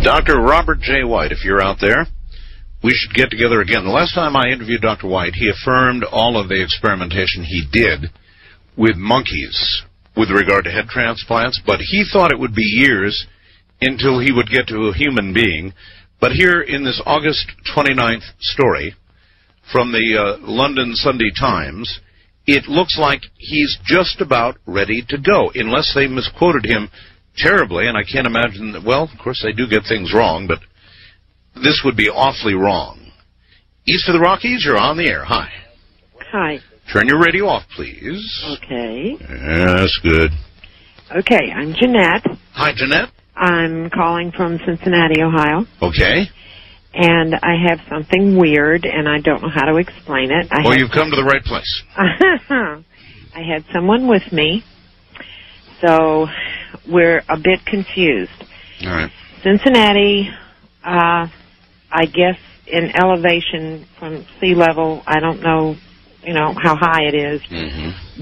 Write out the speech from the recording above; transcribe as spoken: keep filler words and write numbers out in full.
Doctor Robert J. White, if you're out there, we should get together again. The last time I interviewed Doctor White, he affirmed all of the experimentation he did with monkeys with regard to head transplants, but he thought it would be years until he would get to a human being. But here in this August twenty-ninth story from the uh, London Sunday Times, it looks like he's just about ready to go, unless they misquoted him terribly, and I can't imagine that. Well, of course, they do get things wrong, but this would be awfully wrong. East of the Rockies, you're on the air. Hi. Hi. Turn your radio off, please. Okay. Yeah, that's good. Okay, I'm Jeanette. Hi, Jeanette. I'm calling from Cincinnati, Ohio. Okay. And I have something weird, and I don't know how to explain it. I well, you've come to the right place. I had someone with me, so we're a bit confused. All right. Cincinnati, uh, I guess in elevation from sea level, I don't know, you know, how high it is. Mm-hmm.